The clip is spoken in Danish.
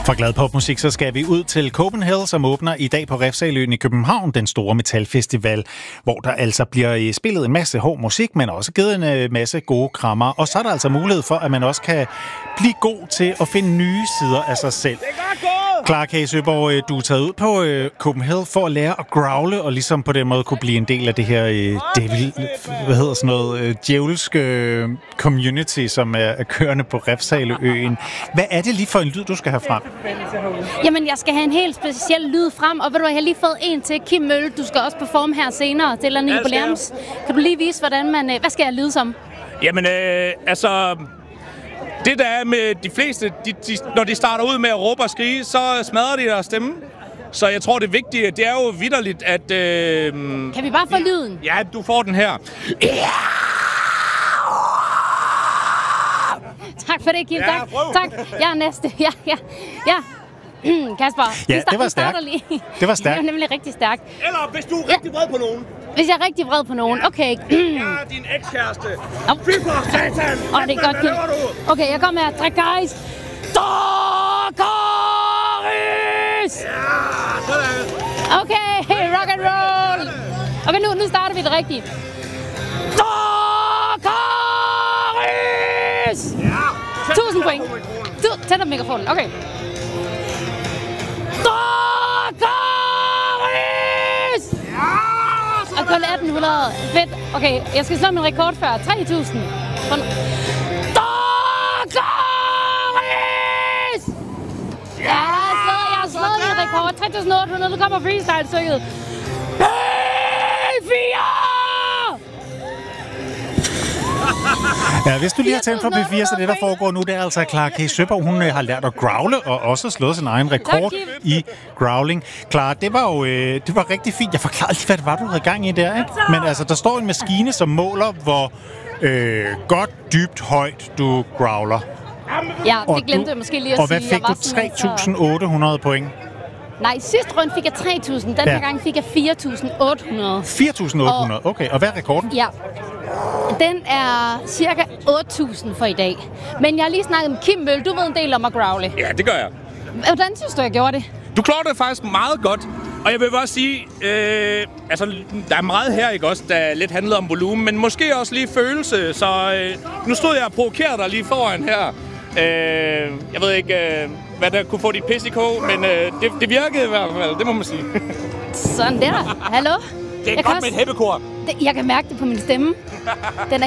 For glad popmusik, så skal vi ud til Copenhagen, som åbner i dag på Refshaleøen i København, den store metalfestival, hvor der altså bliver spillet en masse hård musik, men også givet en masse gode krammer. Og så er der altså mulighed for, at man også kan blive god til at finde nye sider af sig selv. Clara K. Søborg, du er taget ud på Copenhagen for at lære at growle, og ligesom på den måde kunne blive en del af det her djævelske community, som er kørende på Refshaleøen. Hvad er det lige for en lyd, du skal have frem? Jamen, jeg skal have en helt speciel lyd frem, og ved du, jeg har lige fået en til. Kim Mølle, du skal også performe her senere til Lerne Jubilæums. Kan du lige vise, hvad skal jeg lyde som? Jamen, det der er med de fleste, når de starter ud med at råbe og skrige, så smadrer de deres stemme. Så jeg tror, det vigtige, det er jo vitterligt, at... Kan vi bare få lyden? Ja, du får den her. Tak for det, Kim. Tak. Jeg er næste. Ja. Kasper, ja, det var stærkt. Det var stærkt. Det var nemlig rigtig stærkt. Eller hvis du er rigtig vred på nogen. Hvis jeg er rigtig vred på nogen, okay. Ja, din ekskæreste. Fy for satan! Det er godt, Kim. Okay, jeg kommer her. Drik, guys. Dakaris! Ja, sådan. Okay, rock and roll. Okay, nu starter vi det rigtigt. Dakaris! Ja. 1000 point. Tæt op mikrofonen, okay. Dakaris! Ja! Og kun 1800. Fedt. Okay, jeg skal slå min rekord før. 3000. Dakaris! Ja, jeg har slået min rekord. 3800. Nu kommer freestyle-stykket. P4! Ja, hvis du lige har tændt på P4, så det, der foregår nu, det er altså Clara K. Søborg. Hun har lært at growle og også slået sin egen rekord i growling. Clara, det var jo det var rigtig fint. Jeg forklarede lige, hvad det var, du havde gang i der, ikke? Men altså, der står en maskine, som måler, hvor godt, dybt, højt du growler. Ja, det glemte jeg måske lige at sige. Og hvad fik du? 3.800 point? Nej, sidste runde fik jeg 3.000. Den her gang fik jeg 4.800. 4.800, okay. Og hvad er rekorden? Ja. Den er cirka 8.000 for i dag. Men jeg har lige snakket med Kim Mølle. Du ved en del om at growle. Ja, det gør jeg. Hvordan synes du, jeg gjorde det? Du klarer det faktisk meget godt. Og jeg vil bare sige, der er meget her, ikke også, der lidt handler om volumen, men måske også lige følelse. Så nu stod jeg og provokerede dig lige foran her. Jeg ved ikke, hvad der kunne få dit pis i kog, men det virkede i hvert fald, det må man sige. Sådan der. Hallo? Det er godt med et heppekor. Jeg kan mærke det på min stemme. Den er